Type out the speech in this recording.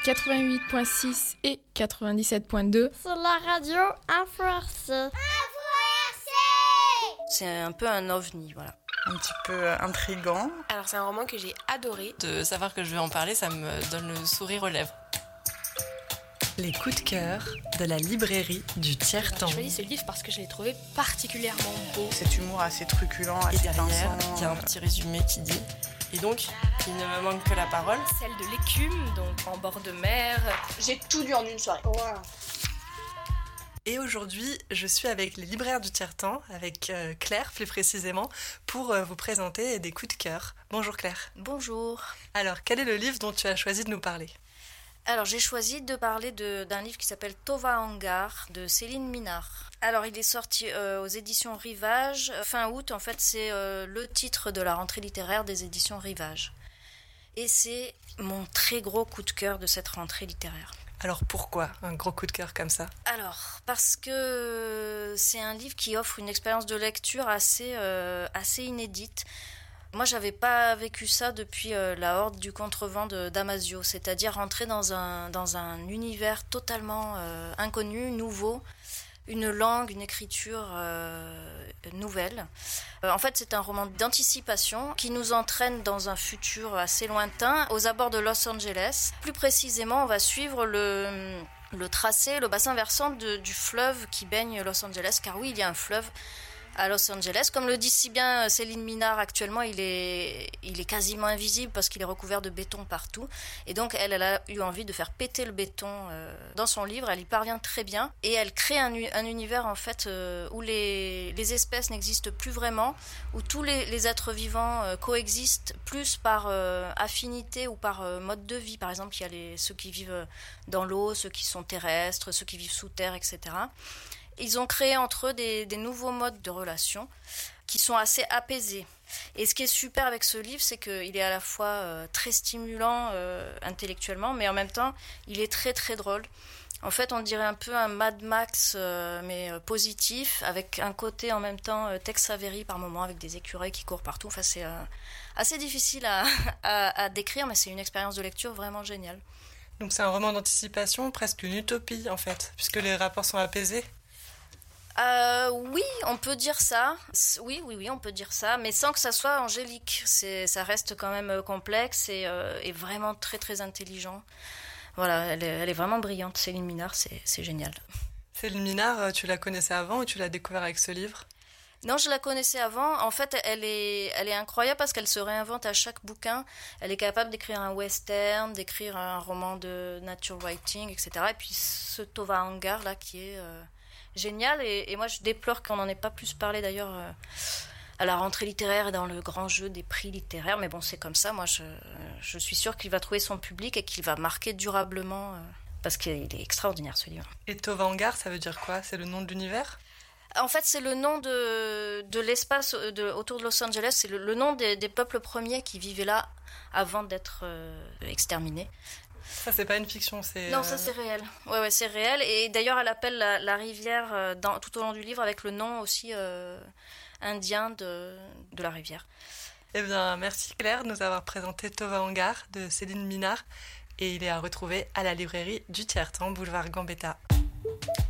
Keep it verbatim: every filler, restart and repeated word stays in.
quatre-vingt-huit virgule six et quatre-vingt-dix-sept virgule deux sur la radio Info R C. Info R C. C'est un peu un ovni, voilà. Un petit peu intriguant. Alors c'est un roman que j'ai adoré. De savoir que je vais en parler, ça me donne le sourire aux lèvres. Les coups de cœur de la librairie du Tiers-Temps. J'ai choisi ce livre parce que je l'ai trouvé particulièrement beau. Cet humour assez truculent, assez Et derrière, pinçant. il y a un petit résumé qui dit... Et donc, il ne me manque que la parole. Celle de l'écume, donc en bord de mer. J'ai tout lu en une soirée. Wow. Et aujourd'hui, je suis avec les libraires du Tiers-Temps, avec euh, Claire plus précisément, pour euh, vous présenter des coups de cœur. Bonjour Claire. Bonjour. Alors, quel est le livre dont tu as choisi de nous parler ? Alors, j'ai choisi de parler de, d'un livre qui s'appelle Tova Hangar de Céline Minard. Alors, il est sorti euh, aux éditions Rivage. Fin août, en fait, c'est euh, le titre de la rentrée littéraire des éditions Rivage. Et c'est mon très gros coup de cœur de cette rentrée littéraire. Alors, pourquoi un gros coup de cœur comme ça ? Alors, parce que c'est un livre qui offre une expérience de lecture assez, euh, assez inédite. Moi, j'avais pas vécu ça depuis euh, La Horde du Contrevent de Damasio, c'est-à-dire rentrer dans un, dans un univers totalement euh, inconnu, nouveau, une langue, une écriture euh, nouvelle. Euh, en fait, c'est un roman d'anticipation qui nous entraîne dans un futur assez lointain, aux abords de Los Angeles. Plus précisément, on va suivre le, le tracé, le bassin versant de, du fleuve qui baigne Los Angeles, car oui, il y a un fleuve à Los Angeles. Comme le dit si bien Céline Minard, actuellement, il est, il est quasiment invisible parce qu'il est recouvert de béton partout. Et donc, elle, elle a eu envie de faire péter le béton euh, dans son livre. Elle y parvient très bien. Et elle crée un, un univers, en fait, euh, où les, les espèces n'existent plus vraiment, où tous les, les êtres vivants euh, coexistent plus par euh, affinité ou par euh, mode de vie. Par exemple, il y a les, ceux qui vivent dans l'eau, ceux qui sont terrestres, ceux qui vivent sous terre, et cetera. Ils ont créé entre eux des, des nouveaux modes de relations qui sont assez apaisés. Et ce qui est super avec ce livre, c'est qu'il est à la fois euh, très stimulant euh, intellectuellement, mais en même temps, il est très très drôle. En fait, on dirait un peu un Mad Max, euh, mais euh, positif, avec un côté en même temps euh, Tex Avery par moment, avec des écureuils qui courent partout. Enfin, c'est euh, assez difficile à, à, à décrire, mais c'est une expérience de lecture vraiment géniale. Donc c'est un roman d'anticipation, presque une utopie en fait, puisque les rapports sont apaisés. Euh, oui, on peut dire ça. Oui, oui, oui, on peut dire ça, mais sans que ça soit angélique. C'est, ça reste quand même complexe et, euh, et vraiment très, très intelligent. Voilà, elle est, elle est vraiment brillante. Céline Minard, c'est, c'est génial. Céline Minard, tu la connaissais avant ou tu l'as découvert avec ce livre ? Non, je la connaissais avant. En fait, elle est, elle est incroyable parce qu'elle se réinvente à chaque bouquin. Elle est capable d'écrire un western, d'écrire un roman de nature writing, et cetera. Et puis ce Tova Hangar là qui est euh, génial. Et, et moi, je déplore qu'on n'en ait pas plus parlé d'ailleurs euh, à la rentrée littéraire et dans le grand jeu des prix littéraires. Mais bon, c'est comme ça. Moi, je, je suis sûre qu'il va trouver son public et qu'il va marquer durablement euh, parce qu'il est extraordinaire ce livre. Et Tova Hangar, ça veut dire quoi ? C'est le nom de l'univers ? En fait, c'est le nom de, de l'espace de, autour de Los Angeles. C'est le, le nom des, des peuples premiers qui vivaient là avant d'être euh, exterminés. Ça, c'est pas une fiction, c'est... Non, ça, c'est réel. Ouais, ouais, c'est réel. Et d'ailleurs, elle appelle la, la rivière euh, dans, tout au long du livre avec le nom aussi euh, indien de, de la rivière. Eh bien, merci Claire de nous avoir présenté Tova Hangar de Céline Minard. Et il est à retrouver à la librairie du Tiers-Temps, boulevard Gambetta.